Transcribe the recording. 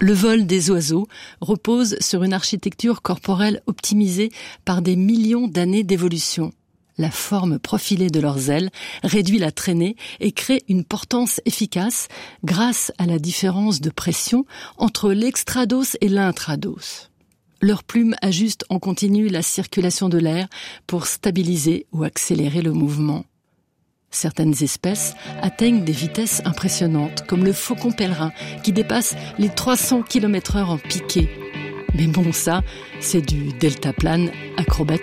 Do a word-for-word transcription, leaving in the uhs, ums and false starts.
Le vol des oiseaux repose sur une architecture corporelle optimisée par des millions d'années d'évolution. La forme profilée de leurs ailes réduit la traînée et crée une portance efficace grâce à la différence de pression entre l'extrados et l'intrados. Leurs plumes ajustent en continu la circulation de l'air pour stabiliser ou accélérer le mouvement. Certaines espèces atteignent des vitesses impressionnantes, comme le faucon pèlerin qui dépasse les trois cents kilomètres heure en piqué. Mais bon, ça, c'est du deltaplane acrobatique.